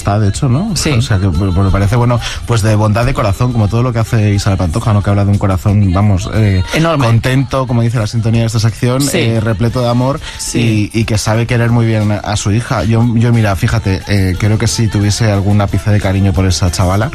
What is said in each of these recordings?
está, de hecho, ¿no? Sí. O sea, que me parece, bueno, pues de bondad de corazón, como todo lo que hace Isabel Pantoja, ¿no? Que habla de un corazón, vamos, enorme, contento, como dice la sintonía de esta sección, sí, repleto de amor, sí, y que sabe querer muy bien a su hija. Yo mira, fíjate, creo que si tuviese algún ápice de cariño por esa chavala,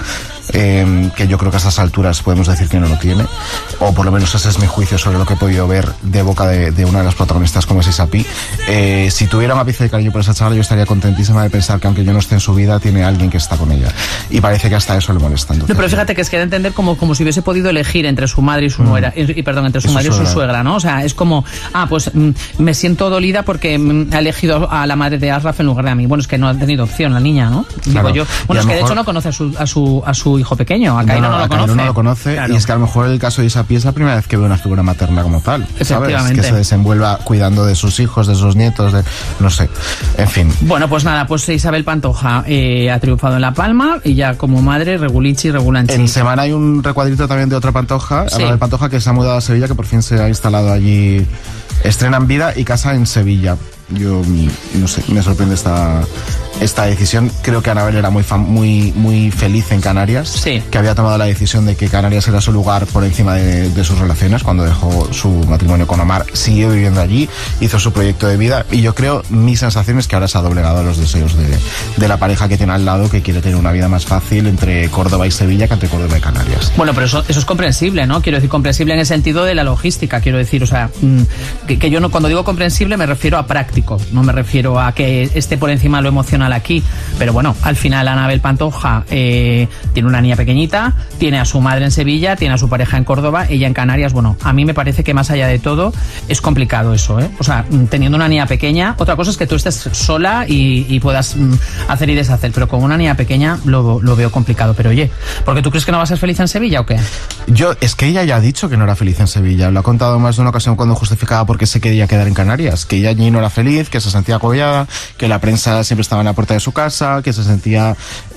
que yo creo que a estas alturas podemos decir que no lo tiene, o por lo menos ese es mi juicio sobre lo que he podido ver de boca de una de las protagonistas como es Isapi. Si tuviera un ápice de cariño por esa chavala, yo estaría contentísima de pensar que aunque yo no esté en su vida, tiene alguien que está con ella, y parece que hasta eso le molesta. No, pero fíjate que es que de entender como si hubiese podido elegir entre su madre y su nuera, entre su madre y su suegra, ¿no? O sea, es como, pues me siento dolida porque ha elegido a la madre de Ashraf en lugar de a mí. Bueno, es que no ha tenido opción la niña, ¿no? Claro. Digo yo. Bueno, es que de hecho no conoce a su hijo pequeño, a Cairo no lo conoce. Claro. Y es que a lo mejor el caso de Isapi es la primera vez que ve una figura materna como tal, efectivamente, ¿sabes? Que se desenvuelva cuidando de sus hijos, de sus nietos, no sé, en fin. Bueno, pues nada, pues Isabel Pantoja ha triunfado en La Palma y ya como madre regulinchi, regulanchi. En semana hay un recuadrito también de otra Pantoja, sí, Anabel Pantoja, que se ha mudado a Sevilla, que por fin se ha instalado allí, estrenan vida y casa en Sevilla. Yo no sé, me sorprende esta decisión. Creo que Anabel era muy feliz en Canarias, sí, que había tomado la decisión de que Canarias era su lugar por encima de sus relaciones. Cuando dejó su matrimonio con Omar, siguió viviendo allí, hizo su proyecto de vida, y yo creo, mi sensación es que ahora se ha doblegado a los deseos de la pareja que tiene al lado, que quiere tener una vida más fácil entre Córdoba y Sevilla que entre Córdoba y Canarias. Bueno, pero eso es comprensible, ¿no? Quiero decir, comprensible en el sentido de la logística, quiero decir, o sea, que yo no, cuando digo comprensible me refiero a práctico, no me refiero a que esté por encima lo emocional aquí, pero bueno, al final Anabel Pantoja tiene una niña pequeñita, tiene a su madre en Sevilla, tiene a su pareja en Córdoba, ella en Canarias. Bueno, a mí me parece que más allá de todo es complicado eso, ¿eh? O sea, teniendo una niña pequeña, otra cosa es que tú estés sola y puedas hacer y deshacer, pero con una niña pequeña lo veo complicado. Pero oye, ¿porque tú crees que no vas a ser feliz en Sevilla o qué? Es que ella ya ha dicho que no era feliz en Sevilla, lo ha contado más de una ocasión cuando justificaba por qué se quería quedar en Canarias, que ella allí no era feliz, que se sentía agobiada, que la prensa siempre estaba en la puerta de su casa, que se sentía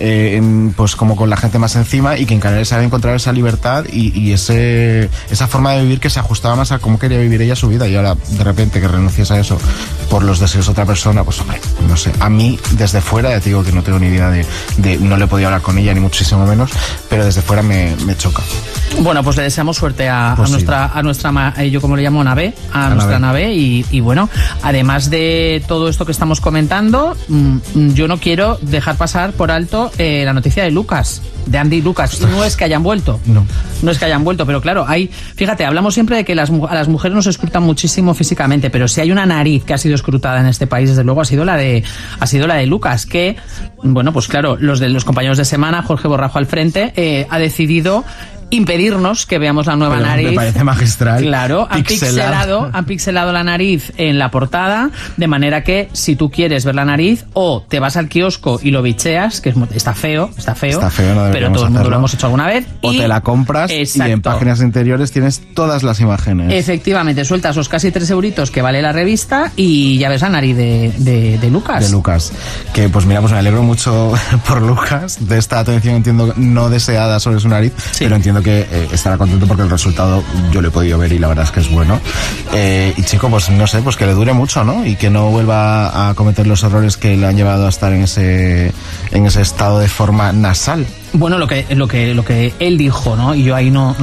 pues como con la gente más encima, y que en Canarias había encontrado esa libertad y esa forma de vivir que se ajustaba más a cómo quería vivir ella su vida, y ahora de repente que renuncies a eso por los deseos de otra persona, pues hombre, no sé, a mí desde fuera, ya te digo que no tengo ni idea no le podía hablar con ella ni muchísimo menos, pero desde fuera me choca. Bueno, pues le deseamos suerte a nuestra yo como le llamo Nave, a nuestra Nave, y bueno, además de todo esto que estamos comentando, yo no quiero dejar pasar por alto la noticia de Lucas, de Andy y Lucas. No es que hayan vuelto, no es que hayan vuelto, pero claro, fíjate, hablamos siempre de que a las mujeres nos escrutan muchísimo físicamente, pero si hay una nariz que ha sido escrutada en este país, desde luego ha sido la de Lucas, que, bueno, pues claro, los compañeros de semana, Jorge Borrajo al frente, ha decidido impedirnos que veamos la nueva nariz. Me parece magistral. Claro, han pixelado la nariz en la portada, de manera que si tú quieres ver la nariz, o te vas al kiosco y lo bicheas, que está feo, no, pero todo el mundo lo hemos hecho alguna vez, o te la compras. Exacto. Y en páginas interiores tienes todas las imágenes. Efectivamente, sueltas los casi 3 euritos que vale la revista y ya ves la nariz de Lucas. De Lucas, que pues mira, pues me alegro mucho por Lucas, de esta atención, entiendo, no deseada sobre su nariz, sí, pero entiendo que estará contento porque el resultado yo lo he podido ver y la verdad es que es bueno. Y chico, pues no sé, pues que le dure mucho, ¿no? Y que no vuelva a cometer los errores que le han llevado a estar en ese estado de forma nasal. Bueno, lo que él dijo, ¿no? Y yo ahí no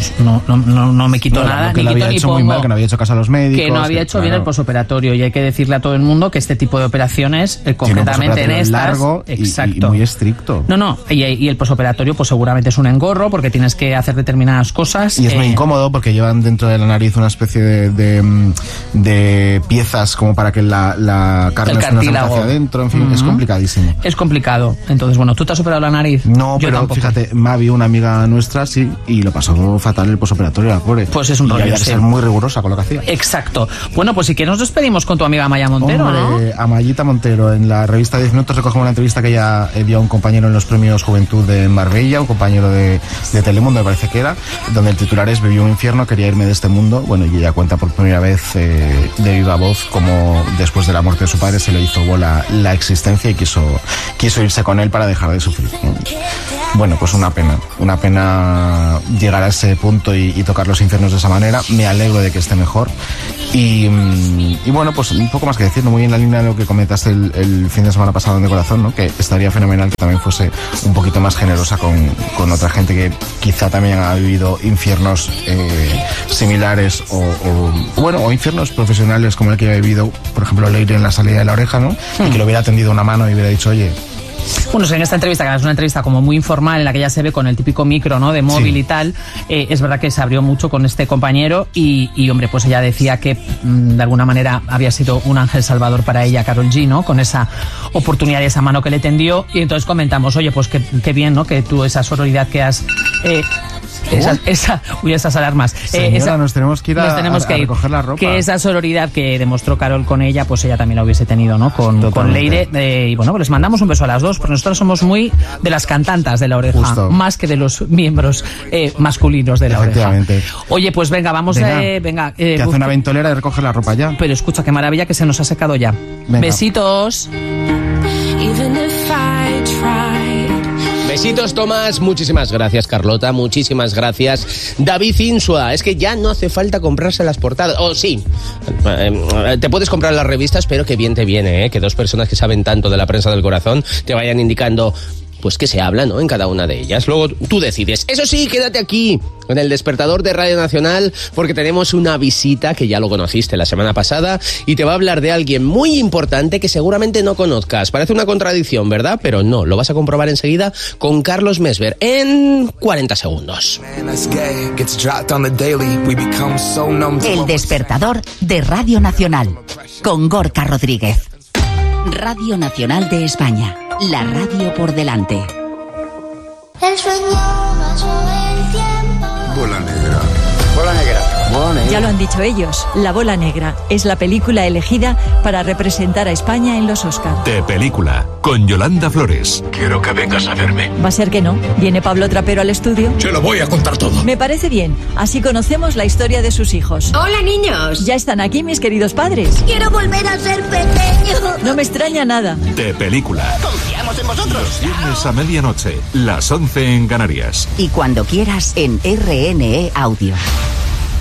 me quito nada, que ni lo quito había ni hecho pongo, muy mal, que no había hecho caso a los médicos, que no había hecho bien el posoperatorio, y hay que decirle a todo el mundo que este tipo de operaciones, concretamente en estas, largo exacto, y muy estricto. Y el posoperatorio pues seguramente es un engorro porque tienes que hacer determinadas cosas. Y es muy incómodo porque llevan dentro de la nariz una especie de piezas como para que la carne no se meta hacia adentro, en fin, es complicadísimo. Es complicado. Entonces, bueno, ¿tú te has operado la nariz? No, yo pero tampoco. Fíjate, Mavi, una amiga nuestra, sí, y lo pasó fatal el posoperatorio, la pobre. Pues es un rollo. Y había que ser muy rigurosa con lo que hacía. Exacto. Bueno, pues sí que nos despedimos con tu amiga Amaya Montero, hombre, ¿no? Amayita Montero, en la revista 10 Minutos recogemos una entrevista que ella dio a un compañero en los premios Juventud de Marbella, un compañero de Telemundo, me parece que era, donde el titular es: viví un infierno, quería irme de este mundo. Bueno, y ella cuenta por primera vez de viva voz cómo después de la muerte de su padre se le hizo bola la existencia y quiso irse con él para dejar de sufrir, ¿no? Bueno, pues una pena llegar a ese punto y tocar los infiernos de esa manera. Me alegro de que esté mejor. Y bueno, pues un poco más que decir, ¿no? Muy en la línea de lo que comentaste el fin de semana pasado en De Corazón, ¿no? Que estaría fenomenal que también fuese un poquito más generosa con otra gente que quizá también ha vivido infiernos similares o infiernos profesionales como el que ha vivido, por ejemplo, Leire en La salida de la oreja, ¿no? Y que le hubiera tendido una mano y hubiera dicho, oye... Bueno, en esta entrevista, que es una entrevista como muy informal, en la que ya se ve con el típico micro, ¿no? De móvil y tal, es verdad que se abrió mucho con este compañero y hombre, pues ella decía que de alguna manera había sido un ángel salvador para ella, Karol G, ¿no? Con esa oportunidad y esa mano que le tendió, y entonces comentamos, oye, pues qué bien, ¿no? Que tú esa sororidad que has... esas alarmas. Señora, nos tenemos que ir a recoger la ropa. Que esa sororidad que demostró Karol con ella, pues ella también la hubiese tenido, ¿no? Con Leire. Y bueno, pues les mandamos un beso a las dos, porque nosotros somos muy de las cantantas de La Oreja, justo, más que de los miembros masculinos de La Oreja. Oye, pues venga, vamos venga. Que hace una ventolera de recoger la ropa ya. Pero escucha, qué maravilla que se nos ha secado ya. Venga. Besitos. Besitos, Tomás. Muchísimas gracias, Carlota. Muchísimas gracias, David Insua. Es que ya no hace falta comprarse las portadas. Sí, te puedes comprar las revistas, pero que bien te viene, ¿eh? Que dos personas que saben tanto de la prensa del corazón te vayan indicando... pues que se habla, ¿no? En cada una de ellas. Luego tú decides. Eso sí, quédate aquí, en el despertador de Radio Nacional, porque tenemos una visita que ya lo conociste la semana pasada y te va a hablar de alguien muy importante que seguramente no conozcas. Parece una contradicción, ¿verdad? Pero no, lo vas a comprobar enseguida con Carlos Mesver en 40 segundos. El despertador de Radio Nacional, con Gorka Rodríguez. Radio Nacional de España. La radio por delante. El sueño pasó el tiempo. Bola negra. Bola negra. Bola negra. Ya lo han dicho ellos. La Bola Negra es la película elegida para representar a España en los Oscar. De película, con Yolanda Flores. Quiero que vengas a verme. Va a ser que no. ¿Viene Pablo Trapero al estudio? Se lo voy a contar todo. Me parece bien. Así conocemos la historia de sus hijos. Hola, niños. Ya están aquí mis queridos padres. Quiero volver a ser pequeño. No me extraña nada. De película. Confiamos en vosotros. Los viernes a medianoche, las 11 en Canarias. Y cuando quieras en RNE Audio.